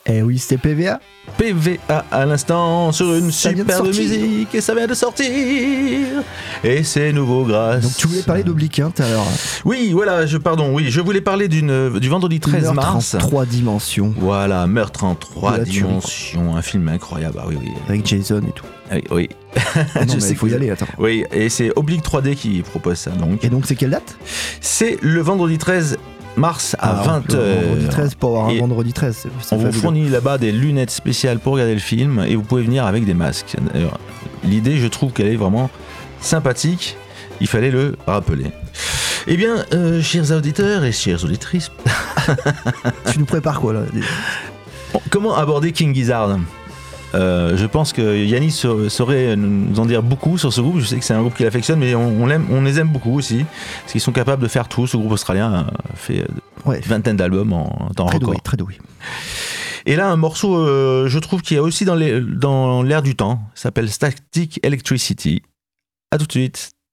Eh oui, c'était PVA. PVA à l'instant sur une Ça vient de superbe sortir. musique et ça vient de sortir. Et c'est nouveau grâce. Donc tu voulais parler d'Oblique tout à l'heure. Oui, voilà, je voulais parler du vendredi 13 Meurtre mars. en 3 dimensions. Voilà, Meurtre en 3 De la tuerie, dimensions, un film incroyable. Ah oui, oui. Avec Jason et tout. Oui. Ah non, Je mais sais il faut que- y aller, attends. Oui, et c'est Oblique 3D qui propose ça donc. Et donc c'est quelle date? C'est le vendredi 13 mars à 20h. Vendredi 13 pour avoir un Et vendredi 13. C'est On vous fabuleux. fournit là-bas des lunettes spéciales pour regarder le film et vous pouvez venir avec des masques. D'ailleurs, l'idée, je trouve qu'elle est vraiment sympathique. Il fallait le rappeler. Eh bien, chers auditeurs et chères auditrices, Tu nous prépares quoi là? comment aborder King Gizzard ? Je pense que Yannis saurait nous en dire beaucoup sur ce groupe. Je sais que c'est un groupe qu'il affectionne, mais on les aime beaucoup aussi. Parce qu'ils sont capables de faire tout. Ce groupe australien a fait Ouais, une vingtaine d'albums en temps très record. doué, très doué. Et là, un morceau, je trouve, qui est aussi dans l'air du temps, s'appelle Static Electricity. À tout de suite.